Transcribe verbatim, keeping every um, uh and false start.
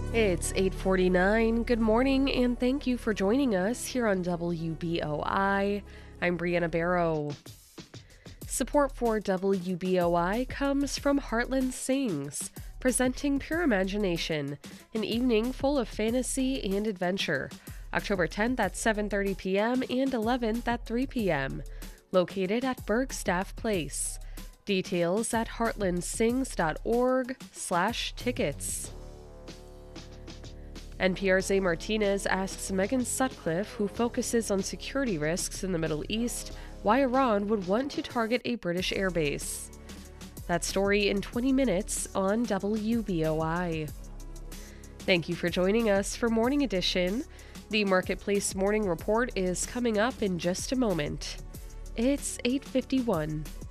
It's eight forty-nine. Good morning, and thank you for joining us here on W B O I. I'm Brianna Barrow. Support for W B O I comes from Heartland Sings, presenting Pure Imagination, an evening full of fantasy and adventure. October tenth at seven thirty p.m. and eleventh at three p.m. Located at Bergstaff Place. Details at heartlandsings.org slash tickets. N P R's A. Martinez asks Megan Sutcliffe, who focuses on security risks in the Middle East, why Iran would want to target a British airbase. That story in twenty minutes on W B O I. Thank you for joining us for Morning Edition. The Marketplace Morning Report is coming up in just a moment. It's eight fifty-one.